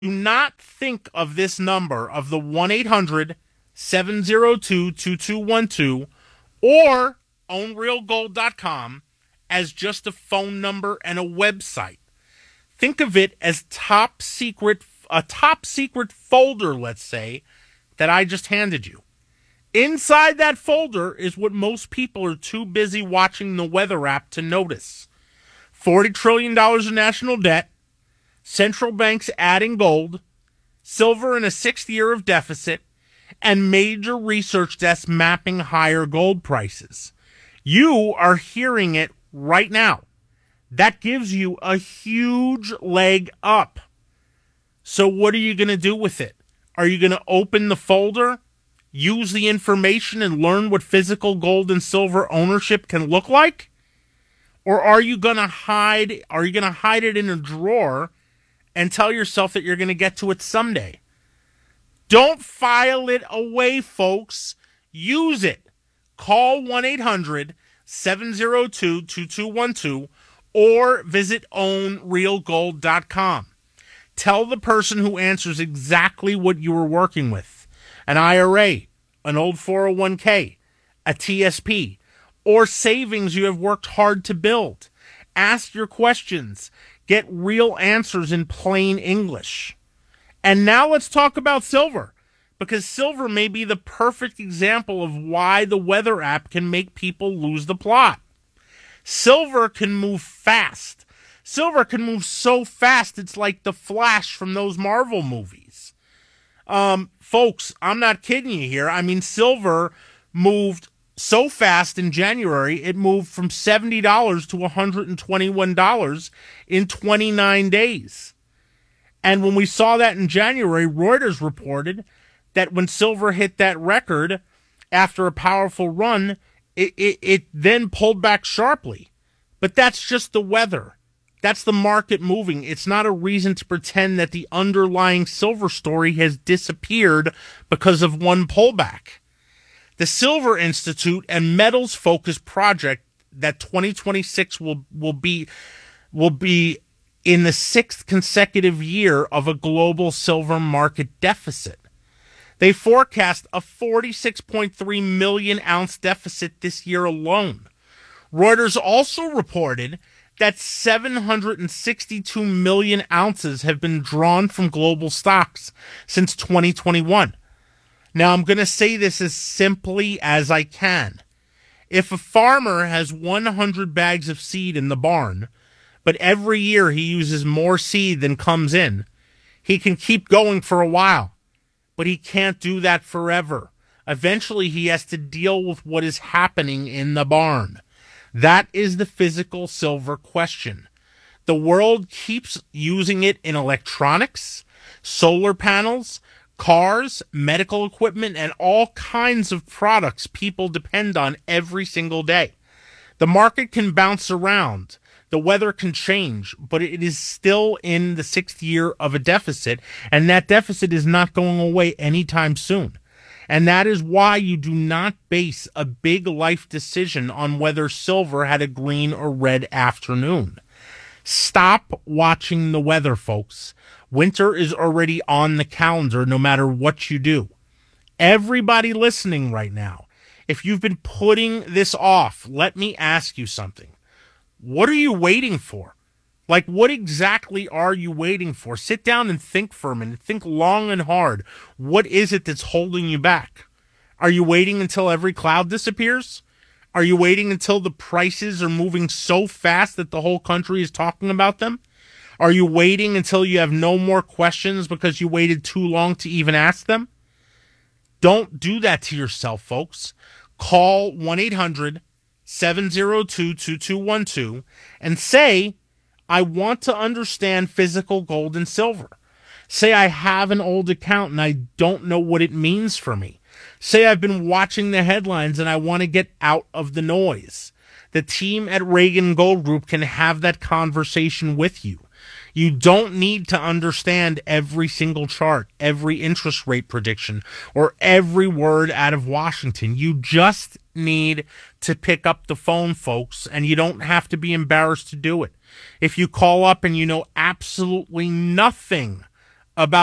Do not think of this number of the 1-800-702-2212 or ownrealgold.com as just a phone number and a website. Think of it as a top secret folder, let's say, that I just handed you. Inside that folder is what most people are too busy watching the weather app to notice. $40 trillion in national debt, central banks adding gold, silver in a sixth year of deficit, and major research desks mapping higher gold prices. You are hearing it right now. That gives you a huge leg up. So what are you going to do with it? Are you going to open the folder, use the information, and learn what physical gold and silver ownership can look like? Or are you going to hide it in a drawer and tell yourself that you're going to get to it someday? Don't file it away, folks. Use it. Call 1-800-702-2212 or visit ownrealgold.com. Tell the person who answers exactly what you were working with. An IRA, an old 401k, a TSP, or savings you have worked hard to build. Ask your questions. Get real answers in plain English. And now let's talk about silver, because silver may be the perfect example of why the weather app can make people lose the plot. Silver can move fast. Silver can move so fast it's like the Flash from those Marvel movies. Folks, I'm not kidding you here. I mean, silver moved so fast in January, it moved from $70 to $121 in 29 days. And when we saw that in January, Reuters reported that when silver hit that record after a powerful run, it then pulled back sharply. But that's just the weather. That's the market moving. It's not a reason to pretend that the underlying silver story has disappeared because of one pullback. The Silver Institute and metals focused project that 2026 will be in the sixth consecutive year of a global silver market deficit. They forecast a 46.3 million ounce deficit this year alone. Reuters also reported that 762 million ounces have been drawn from global stocks since 2021. Now, I'm going to say this as simply as I can. If a farmer has 100 bags of seed in the barn, but every year he uses more seed than comes in, he can keep going for a while, but he can't do that forever. Eventually, he has to deal with what is happening in the barn. That is the physical silver question. The world keeps using it in electronics, solar panels, cars, medical equipment, and all kinds of products people depend on every single day. The market can bounce around. The weather can change, but it is still in the sixth year of a deficit, and that deficit is not going away anytime soon. And that is why you do not base a big life decision on whether silver had a green or red afternoon. Stop watching the weather, folks. Winter is already on the calendar no matter what you do. Everybody listening right now, if you've been putting this off, let me ask you something. What are you waiting for? Like, what exactly are you waiting for? Sit down and think for a minute. Think long and hard. What is it that's holding you back? Are you waiting until every cloud disappears? Are you waiting until the prices are moving so fast that the whole country is talking about them? Are you waiting until you have no more questions because you waited too long to even ask them? Don't do that to yourself, folks. Call 1-800-702-2212 and say, I want to understand physical gold and silver. Say I have an old account and I don't know what it means for me. Say I've been watching the headlines and I want to get out of the noise. The team at Reagan Gold Group can have that conversation with you. You don't need to understand every single chart, every interest rate prediction, or every word out of Washington. You just need to pick up the phone, folks, and you don't have to be embarrassed to do it. If you call up and you know absolutely nothing about